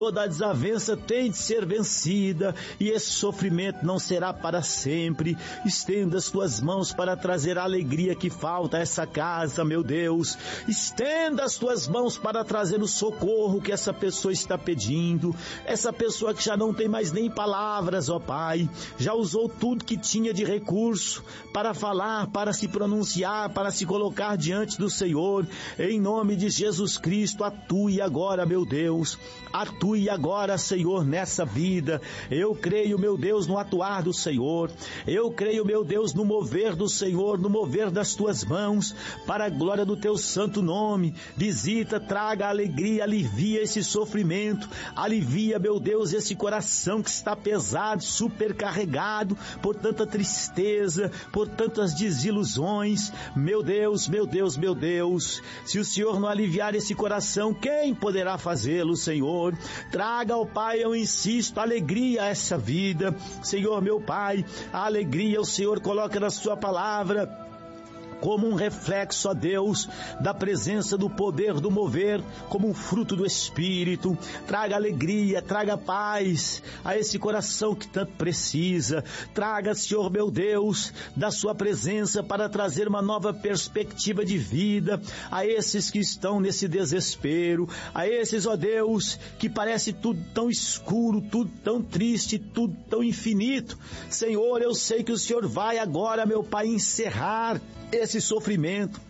Toda desavença tem de ser vencida e esse sofrimento não será para sempre. Estenda as tuas mãos para trazer a alegria que falta a essa casa, meu Deus. Estenda as tuas mãos para trazer o socorro que essa pessoa está pedindo. Essa pessoa que já não tem mais nem palavras, ó Pai. Já usou tudo que tinha de recurso para falar, para se pronunciar, para se colocar diante do Senhor. Em nome de Jesus Cristo, atue agora, meu Deus. Atue agora, Senhor, nessa vida. Eu creio, meu Deus, no atuar do Senhor. Eu creio, meu Deus, no mover do Senhor, no mover das tuas mãos, para a glória do teu santo nome. Visita, traga alegria, alivia esse sofrimento, alivia, meu Deus, esse coração que está pesado, supercarregado por tanta tristeza, por tantas desilusões. Meu Deus, meu Deus, meu Deus, se o Senhor não aliviar esse coração, quem poderá fazê-lo, Senhor? Traga, ó Pai, eu insisto, alegria a essa vida. Senhor, meu Pai, a alegria o Senhor coloca na sua palavra como um reflexo, ó Deus, da presença, do poder, do mover, como um fruto do Espírito. Traga alegria, traga paz a esse coração que tanto precisa. Traga, Senhor meu Deus, da sua presença para trazer uma nova perspectiva de vida a esses que estão nesse desespero, a esses, ó Deus, que parece tudo tão escuro, tudo tão triste, tudo tão infinito. Senhor, eu sei que o Senhor vai agora, meu Pai, encerrar esse sofrimento,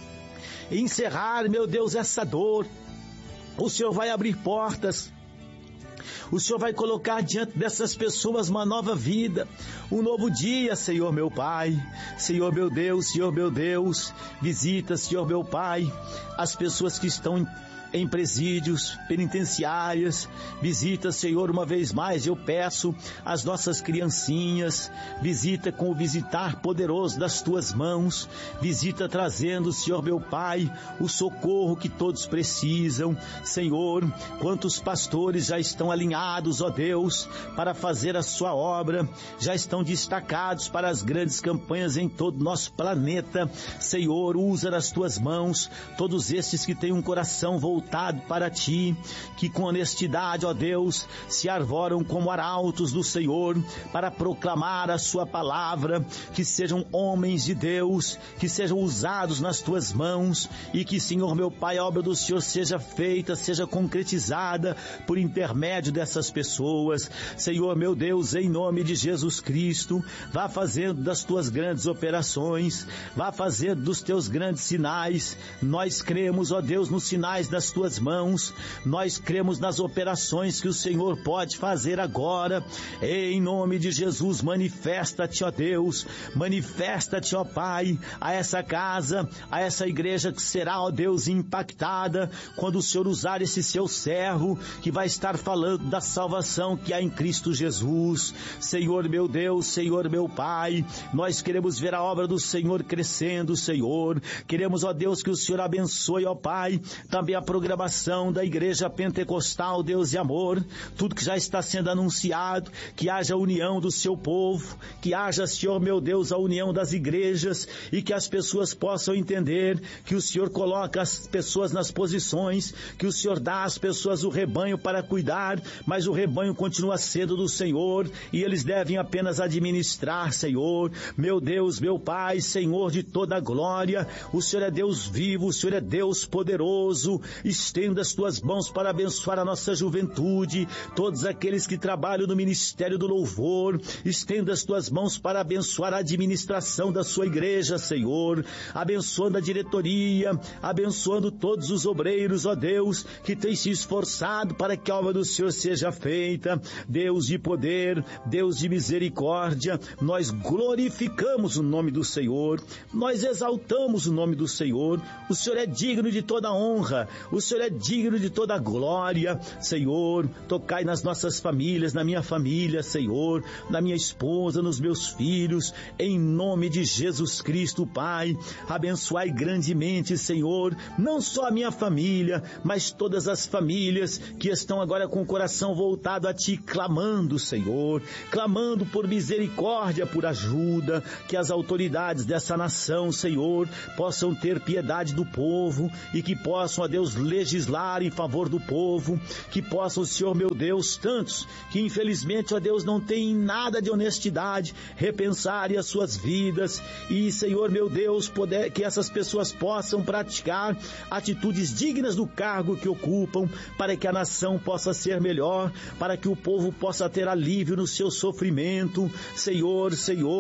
encerrar, meu Deus, essa dor. O Senhor vai abrir portas, o Senhor vai colocar diante dessas pessoas uma nova vida, um novo dia, Senhor meu Pai. Senhor meu Deus, visita, Senhor meu Pai, as pessoas que estão em presídios, penitenciárias. Visita, Senhor, uma vez mais, eu peço as nossas criancinhas. Visita com o visitar poderoso das tuas mãos. Visita trazendo, Senhor meu Pai, o socorro que todos precisam. Senhor, quantos pastores já estão alinhados, ó Deus, para fazer a sua obra, já estão destacados para as grandes campanhas em todo o nosso planeta. Senhor, usa nas tuas mãos todos estes que têm um coração voltado para ti, que com honestidade, ó Deus, se arvoram como arautos do Senhor para proclamar a sua palavra, que sejam homens de Deus, que sejam usados nas tuas mãos e que, Senhor meu Pai, a obra do Senhor seja feita, seja concretizada por intermédio dessas pessoas. Senhor meu Deus, em nome de Jesus Cristo, vá fazendo das tuas grandes operações, vá fazendo dos teus grandes sinais. Nós cremos, ó Deus, nos sinais das tuas mãos, nós cremos nas operações que o Senhor pode fazer agora. Em nome de Jesus, manifesta-te, ó Deus, manifesta-te, ó Pai, a essa casa, a essa igreja que será, ó Deus, impactada quando o Senhor usar esse seu servo que vai estar falando da salvação que há em Cristo Jesus. Senhor meu Deus, Senhor meu Pai, nós queremos ver a obra do Senhor crescendo, Senhor. Queremos, ó Deus, que o Senhor abençoe, ó Pai, também a programação da Igreja Pentecostal Deus de Amor, tudo que já está sendo anunciado, que haja a união do seu povo, que haja, Senhor meu Deus, a união das igrejas e que as pessoas possam entender que o Senhor coloca as pessoas nas posições, que o Senhor dá às pessoas o rebanho para cuidar, mas o rebanho continua sendo do Senhor e eles devem apenas administrar, Senhor. Meu Deus, meu Pai, Senhor de toda a glória, o Senhor é Deus vivo, o Senhor é Deus poderoso. Estenda as tuas mãos para abençoar a nossa juventude, todos aqueles que trabalham no ministério do louvor. Estenda as tuas mãos para abençoar a administração da sua igreja, Senhor, abençoando a diretoria, abençoando todos os obreiros, ó Deus, que têm se esforçado para que a obra do Senhor seja feita. Deus de poder, Deus de misericórdia, nós glorificamos o nome do Senhor, nós exaltamos o nome do Senhor. O Senhor é digno de toda honra, o Senhor é digno de toda glória. Senhor, tocai nas nossas famílias, na minha família, Senhor, na minha esposa, nos meus filhos, em nome de Jesus Cristo, Pai. Abençoai grandemente, Senhor, não só a minha família, mas todas as famílias que estão agora com o coração voltado a Ti, clamando, Senhor, clamando por misericórdia, por ajuda, que as autoridades dessa nação, Senhor, possam ter piedade do povo e que possam, ó Deus, legislar em favor do povo, que possam, Senhor meu Deus, tantos que infelizmente, ó Deus, não têm nada de honestidade, repensarem as suas vidas e, Senhor meu Deus, que essas pessoas possam praticar atitudes dignas do cargo que ocupam, para que a nação possa ser melhor, para que o povo possa ter alívio no seu sofrimento. Senhor,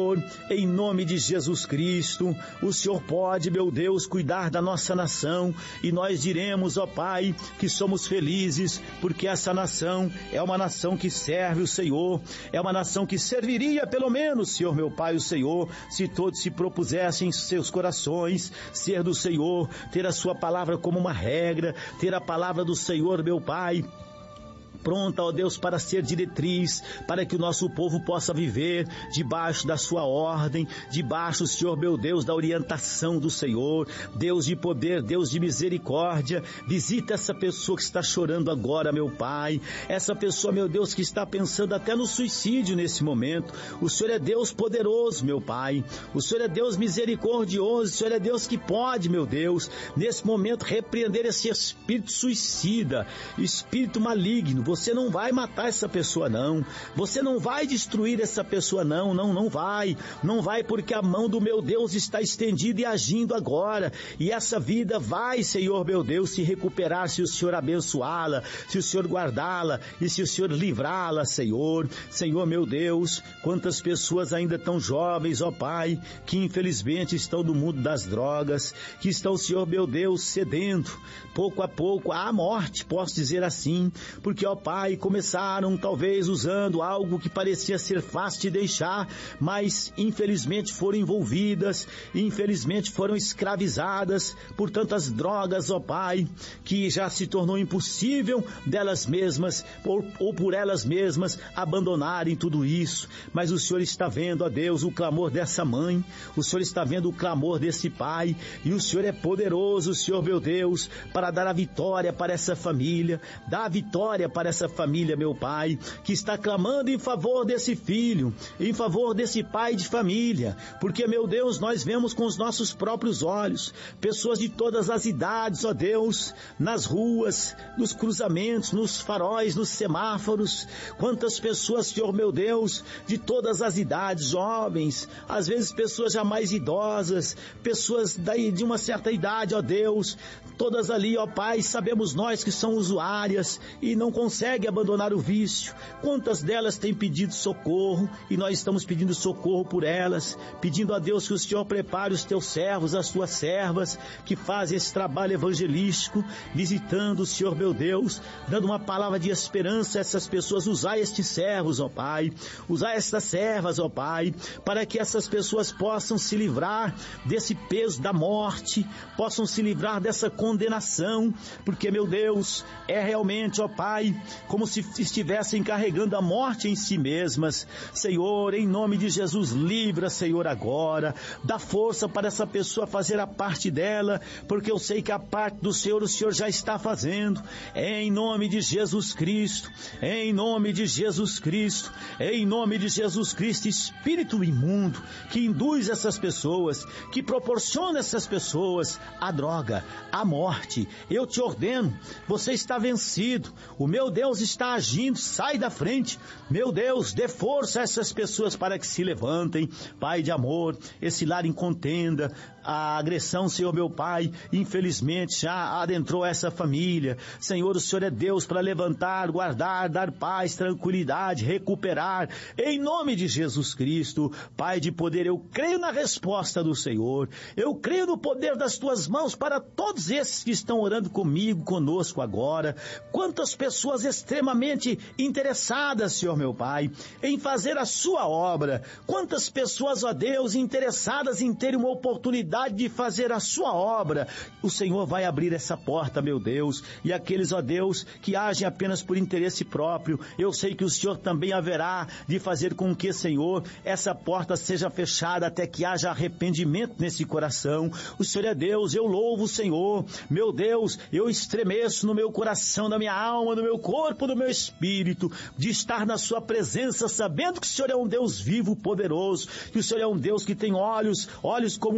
em nome de Jesus Cristo, o Senhor pode, meu Deus, cuidar da nossa nação, e nós diremos, ó Pai, que somos felizes, porque essa nação é uma nação que serve o Senhor, é uma nação que serviria pelo menos, Senhor meu Pai, o Senhor, se todos se propusessem em seus corações ser do Senhor, ter a sua palavra como uma regra, ter a palavra do Senhor, meu Pai, pronta, ó Deus, para ser diretriz, para que o nosso povo possa viver debaixo da sua ordem, debaixo, Senhor meu Deus, da orientação do Senhor. Deus de poder, Deus de misericórdia, visita essa pessoa que está chorando agora, meu Pai, essa pessoa, meu Deus, que está pensando até no suicídio nesse momento. O Senhor é Deus poderoso, meu Pai, o Senhor é Deus misericordioso, o Senhor é Deus que pode, meu Deus, nesse momento repreender esse espírito suicida, espírito maligno. Você não vai matar essa pessoa, não. Você não vai destruir essa pessoa, não. Não vai. Não vai, porque a mão do meu Deus está estendida e agindo agora. E essa vida vai, Senhor meu Deus, se recuperar se o Senhor abençoá-la, se o Senhor guardá-la e se o Senhor livrá-la, Senhor. Senhor meu Deus, quantas pessoas ainda tão jovens, ó Pai, que infelizmente estão no mundo das drogas, que estão, Senhor meu Deus, cedendo pouco a pouco à morte, posso dizer assim, porque, ó Pai, começaram talvez usando algo que parecia ser fácil de deixar, mas infelizmente foram envolvidas, infelizmente foram escravizadas por tantas drogas, ó Pai, que já se tornou impossível delas mesmas ou por elas mesmas abandonarem tudo isso. Mas o Senhor está vendo, ó Deus, o clamor dessa mãe, o Senhor está vendo o clamor desse pai, e o Senhor é poderoso, Senhor meu Deus, para dar a vitória para essa família, dar a vitória para essa família, meu Pai, que está clamando em favor desse filho, em favor desse pai de família, porque, meu Deus, nós vemos com os nossos próprios olhos, pessoas de todas as idades, ó Deus, nas ruas, nos cruzamentos, nos faróis, nos semáforos, quantas pessoas, Senhor meu Deus, de todas as idades, jovens, às vezes pessoas já mais idosas, pessoas de uma certa idade, ó Deus, todas ali, ó Pai, sabemos nós que são usuárias e não consegue abandonar o vício. Quantas delas têm pedido socorro e nós estamos pedindo socorro por elas, pedindo a Deus que o Senhor prepare os teus servos, as tuas servas, que fazem esse trabalho evangelístico, visitando o Senhor meu Deus, dando uma palavra de esperança a essas pessoas. Usar estes servos, ó Pai, usar estas servas, ó Pai, para que essas pessoas possam se livrar desse peso da morte, possam se livrar dessa condenação, porque, meu Deus, é realmente, ó Pai, como se estivessem carregando a morte em si mesmas. Senhor, em nome de Jesus, livra, Senhor, agora, dá força para essa pessoa fazer a parte dela, porque eu sei que a parte do Senhor, o Senhor já está fazendo, em nome de Jesus Cristo, em nome de Jesus Cristo, em nome de Jesus Cristo. Espírito imundo que induz essas pessoas, que proporciona essas pessoas a droga, a morte, eu te ordeno, você está vencido, o meu Deus está agindo, sai da frente, meu Deus, dê força a essas pessoas para que se levantem, Pai de amor, esse lar em contenda, a agressão, Senhor meu Pai, infelizmente já adentrou essa família. Senhor, o Senhor é Deus para levantar, guardar, dar paz, tranquilidade, recuperar, em nome de Jesus Cristo. Pai de poder, eu creio na resposta do Senhor, eu creio no poder das tuas mãos para todos esses que estão orando comigo, conosco agora. Quantas pessoas extremamente interessadas, Senhor meu Pai, em fazer a sua obra, quantas pessoas, ó Deus, interessadas em ter uma oportunidade de fazer a sua obra. O Senhor vai abrir essa porta, meu Deus, e aqueles, ó Deus, que agem apenas por interesse próprio, eu sei que o Senhor também haverá de fazer com que, Senhor, essa porta seja fechada até que haja arrependimento nesse coração. O Senhor é Deus, eu louvo o Senhor, meu Deus, eu estremeço no meu coração, na minha alma, no meu corpo, no meu espírito, de estar na sua presença, sabendo que o Senhor é um Deus vivo, poderoso, que o Senhor é um Deus que tem olhos como chama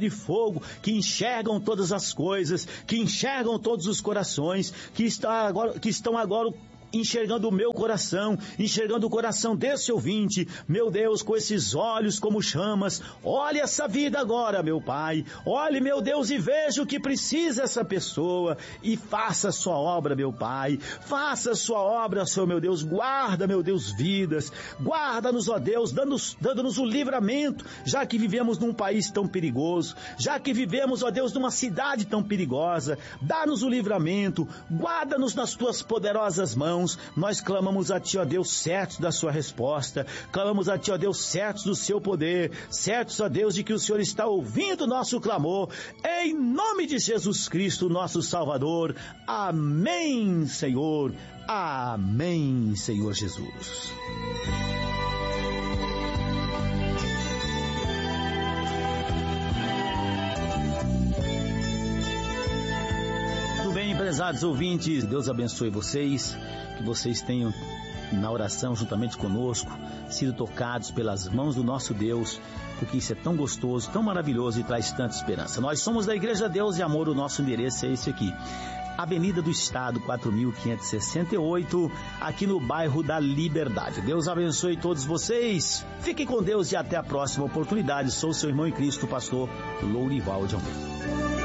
de fogo, que enxergam todas as coisas, que enxergam todos os corações, que estão agora enxergando o meu coração, enxergando o coração desse ouvinte, meu Deus, com esses olhos como chamas. Olhe essa vida agora, meu Pai, olhe, meu Deus, e veja o que precisa essa pessoa, e faça a sua obra, meu Pai, faça a sua obra, Senhor, meu Deus. Guarda, meu Deus, vidas, guarda-nos, ó Deus, dando-nos o livramento, já que vivemos num país tão perigoso, já que vivemos, ó Deus, numa cidade tão perigosa. Dá-nos o livramento, guarda-nos nas tuas poderosas mãos. Nós clamamos a Ti, ó Deus, certos da sua resposta, clamamos a Ti, ó Deus, certos do seu poder, certos, ó Deus, de que o Senhor está ouvindo o nosso clamor, em nome de Jesus Cristo, nosso Salvador. Amém, Senhor. Amém, Senhor Jesus. Prezados ouvintes, Deus abençoe vocês, que vocês tenham na oração juntamente conosco sido tocados pelas mãos do nosso Deus, porque isso é tão gostoso, tão maravilhoso e traz tanta esperança. Nós somos da Igreja Deus e Amor, o nosso endereço é esse aqui, Avenida do Estado 4568, aqui no bairro da Liberdade. Deus abençoe todos vocês, fiquem com Deus e até a próxima oportunidade. Sou seu irmão em Cristo, pastor Lourival de Almeida.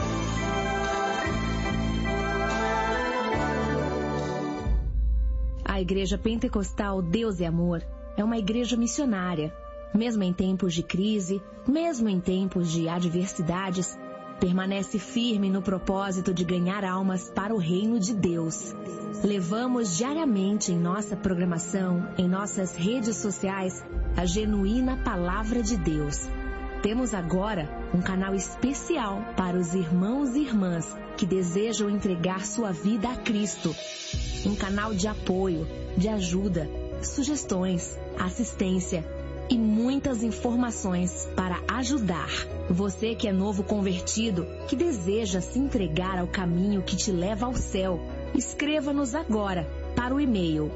A Igreja Pentecostal Deus e Amor é uma igreja missionária. Mesmo em tempos de crise, mesmo em tempos de adversidades, permanece firme no propósito de ganhar almas para o reino de Deus. Levamos diariamente em nossa programação, em nossas redes sociais, a genuína Palavra de Deus. Temos agora um canal especial para os irmãos e irmãs que desejam entregar sua vida a Cristo. Um canal de apoio, de ajuda, sugestões, assistência e muitas informações para ajudar. Você que é novo convertido, que deseja se entregar ao caminho que te leva ao céu, escreva-nos agora para o e-mail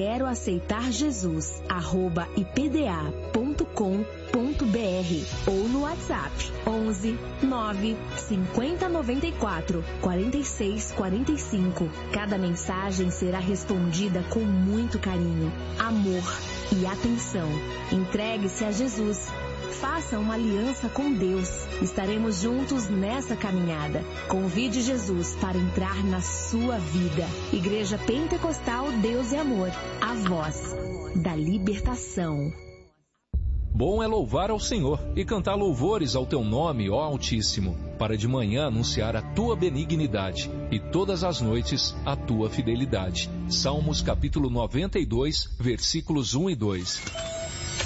queroaceitarjesus@ipda.com.br ou no WhatsApp 11 9 50 94 46 45. Cada mensagem será respondida com muito carinho, amor e atenção. Entregue-se a Jesus. Faça uma aliança com Deus. Estaremos juntos nessa caminhada. Convide Jesus para entrar na sua vida. Igreja Pentecostal Deus e Amor. A voz da libertação. Bom é louvar ao Senhor e cantar louvores ao teu nome, ó Altíssimo, para de manhã anunciar a tua benignidade e todas as noites a tua fidelidade. Salmos capítulo 92, versículos 1 e 2.